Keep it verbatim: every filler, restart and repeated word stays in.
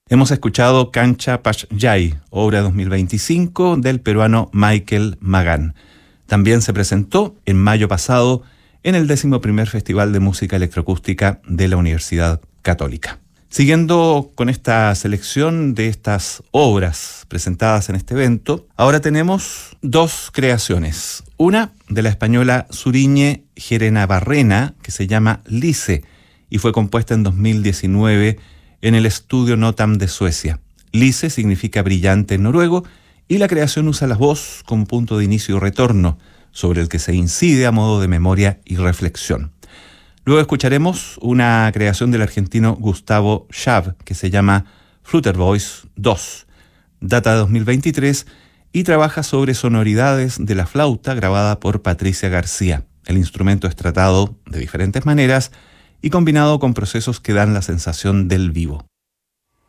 Hemos escuchado Cancha Pachyay, obra dos mil veinticinco del peruano Michael Magán. También se presentó en mayo pasado en el décimo primer Festival de Música Electroacústica de la Universidad Católica. Siguiendo con esta selección de estas obras presentadas en este evento, ahora tenemos dos creaciones. Una de la española Suriñe Gerenabarrena, que se llama Lice, y fue compuesta en dos mil diecinueve en el estudio Notam de Suecia. Lice significa brillante en noruego y la creación usa la voz como punto de inicio y retorno, sobre el que se incide a modo de memoria y reflexión. Luego escucharemos una creación del argentino Gustavo Schaab que se llama Fluttervoice dos. Data de dos mil veintitrés y trabaja sobre sonoridades de la flauta grabada por Patricia García. El instrumento es tratado de diferentes maneras y combinado con procesos que dan la sensación del vivo.